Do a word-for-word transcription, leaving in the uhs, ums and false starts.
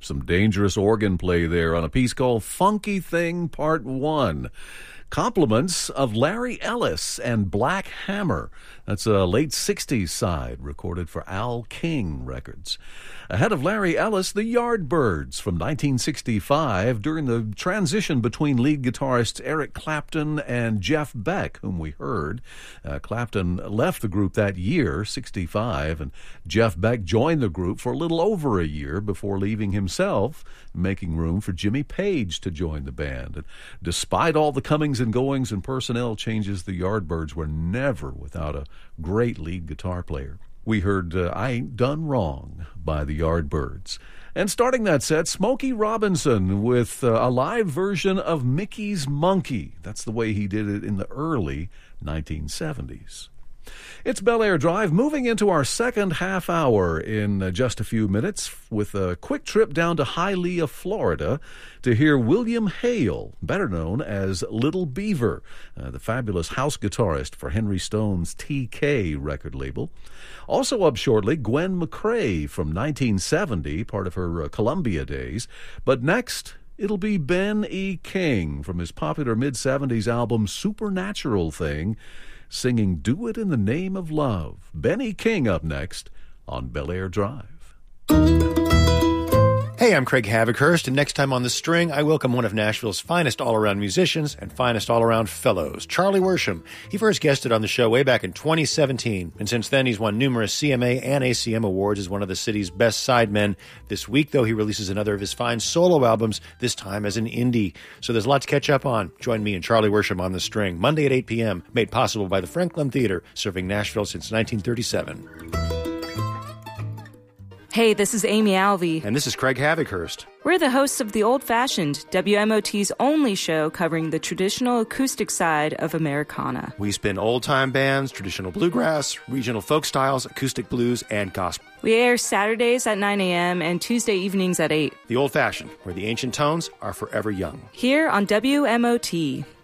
Some dangerous organ play there on a piece called Funky Thing Part one. Compliments of Larry Ellis and Black Hammer. That's a late sixties side recorded for Al King Records. Ahead of Larry Ellis, the Yardbirds from nineteen sixty-five during the transition between lead guitarists Eric Clapton and Jeff Beck, whom we heard. Uh, Clapton left the group that year, sixty-five, and Jeff Beck joined the group for a little over a year before leaving himself, making room for Jimmy Page to join the band. And despite all the comings and goings and personnel changes, the Yardbirds were never without a great lead guitar player. We heard uh, I Ain't Done Wrong by the Yardbirds. And starting that set, Smokey Robinson with uh, a live version of Mickey's Monkey. That's the way he did it in the early nineteen seventies. It's Bel Air Drive, moving into our second half hour in uh, just a few minutes with a quick trip down to Hialeah, Florida, to hear William Hale, better known as Little Beaver, uh, the fabulous house guitarist for Henry Stone's T K record label. Also up shortly, Gwen McCrae from nineteen seventy, part of her uh, Columbia days. But next, it'll be Ben E. King from his popular mid-seventies album Supernatural Thing, singing Do It in the Name of Love. Benny King up next on Bel Air Drive. Hey, I'm Craig Havikhurst, and next time on The String, I welcome one of Nashville's finest all-around musicians and finest all-around fellows, Charlie Worsham. He first guested on the show way back in twenty seventeen, and since then he's won numerous C M A and A C M awards as one of the city's best sidemen. This week, though, he releases another of his fine solo albums, this time as an indie. So there's a lot to catch up on. Join me and Charlie Worsham on The String, Monday at eight p.m., made possible by the Franklin Theater, serving Nashville since nineteen thirty-seven. Hey, this is Amy Alvey. And this is Craig Havikhurst. We're the hosts of The Old Fashioned, W M O T's only show covering the traditional acoustic side of Americana. We spin old-time bands, traditional bluegrass, regional folk styles, acoustic blues, and gospel. We air Saturdays at nine a.m. and Tuesday evenings at eight. The Old Fashioned, where the ancient tones are forever young. Here on W M O T.